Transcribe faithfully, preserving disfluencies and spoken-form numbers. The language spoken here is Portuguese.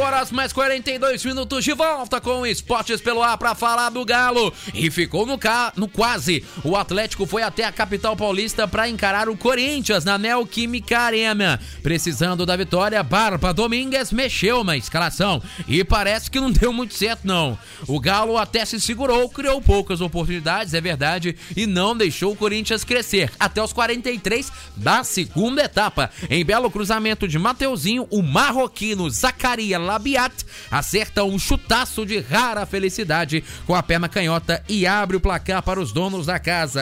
horas mais quarenta e dois minutos de volta com Esportes pelo Ar para falar do Galo. E ficou no, ca... no quase. O Atlético foi até a capital paulista para encarar o Corinthians na Neoquímica Arena. Precisando da vitória, Barba Domingues mexeu na escalação e parece que não deu muito certo não. O Galo até se segurou, criou poucas oportunidades, é verdade, e não deixou o Corinthians crescer até os quarenta e três da segunda etapa. Em belo cruzamento de Mateuzinho, o marroquino Zacaria Labiat acerta um chutaço de rara felicidade com a perna canhota e abre o placar para os donos da casa.